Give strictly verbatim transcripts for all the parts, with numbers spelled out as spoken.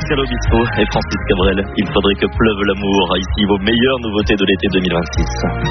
Pascal Obispo et Francis Cabrel. Il faudrait que pleuve l'amour. Ici vos meilleures nouveautés de l'été deux mille vingt-six.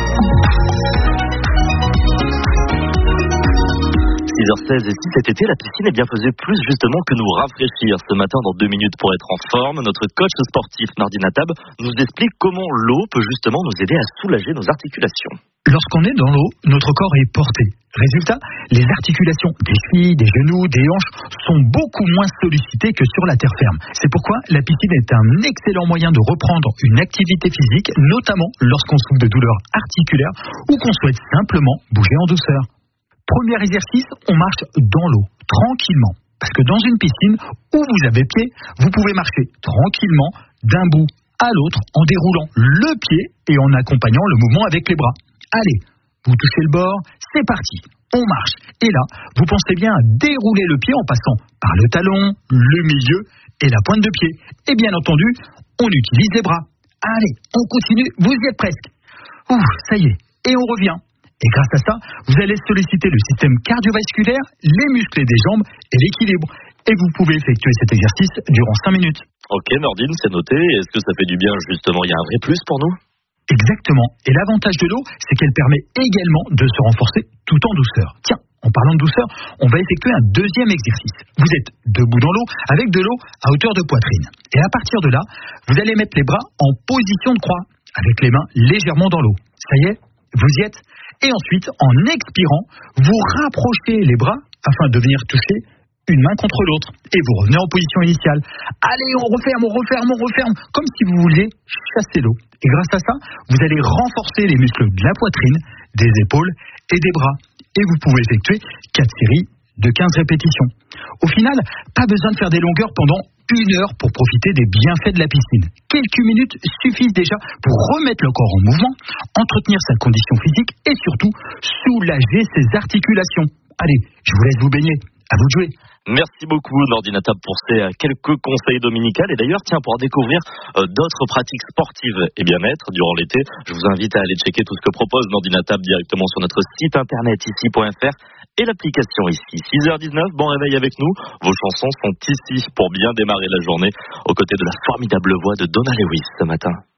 six heures seize, et si cet été la piscine eh bien, faisait plus justement que nous rafraîchir. Ce matin, dans deux minutes pour être en forme, notre coach sportif Nordine Atab nous explique comment l'eau peut justement nous aider à soulager nos articulations. Lorsqu'on est dans l'eau, notre corps est porté. Résultat, les articulations des chevilles, des genoux, des hanches sont beaucoup moins sollicitées que sur la terre ferme. C'est pourquoi la piscine est un excellent moyen de reprendre une activité physique, notamment lorsqu'on souffre de douleurs articulaires ou qu'on souhaite simplement bouger en douceur. Premier exercice, on marche dans l'eau, tranquillement. Parce que dans une piscine où vous avez pied, vous pouvez marcher tranquillement d'un bout à l'autre en déroulant le pied et en accompagnant le mouvement avec les bras. Allez, vous touchez le bord, c'est parti, on marche. Et là, vous pensez bien à dérouler le pied en passant par le talon, le milieu et la pointe de pied. Et bien entendu, on utilise les bras. Allez, on continue, vous y êtes presque. Ouh, ça y est, et on revient. Et grâce à ça, vous allez solliciter le système cardiovasculaire, les muscles des jambes et l'équilibre. Et vous pouvez effectuer cet exercice durant cinq minutes. Ok Nordine, c'est noté. Est-ce que ça fait du bien justement? Il y a un vrai plus pour nous? Exactement. Et l'avantage de l'eau, c'est qu'elle permet également de se renforcer tout en douceur. Tiens, en parlant de douceur, on va effectuer un deuxième exercice. Vous êtes debout dans l'eau avec de l'eau à hauteur de poitrine. Et à partir de là, vous allez mettre les bras en position de croix, avec les mains légèrement dans l'eau. Ça y est, vous y êtes? Et ensuite, en expirant, vous rapprochez les bras afin de venir toucher une main contre l'autre. Et vous revenez en position initiale. Allez, on referme, on referme, on referme, comme si vous vouliez chasser l'eau. Et grâce à ça, vous allez renforcer les muscles de la poitrine, des épaules et des bras. Et vous pouvez effectuer quatre séries de quinze répétitions. Au final, pas besoin de faire des longueurs pendant une heure pour profiter des bienfaits de la piscine. Quelques minutes suffisent déjà pour remettre le corps en mouvement, entretenir sa condition physique et surtout soulager ses articulations. Allez, je vous laisse vous baigner. À vous de jouer. Merci beaucoup Nordine Atab pour ces quelques conseils dominicaux. Et d'ailleurs, tiens, pour découvrir euh, d'autres pratiques sportives et bien-être durant l'été, je vous invite à aller checker tout ce que propose Nordine Atab directement sur notre site internet ici point f r et l'application ici. six heures dix-neuf, bon réveil avec nous. Vos chansons sont ici pour bien démarrer la journée aux côtés de la formidable voix de Donna Lewis ce matin.